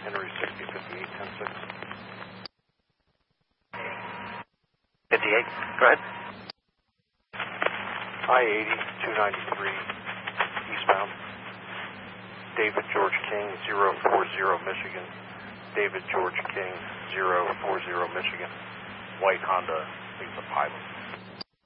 Henry 6058, 106. 58, go ahead. I-80, 293, eastbound. David George King, 040, Michigan. David George King, 040, Michigan. White Honda, I think it's a Pilot.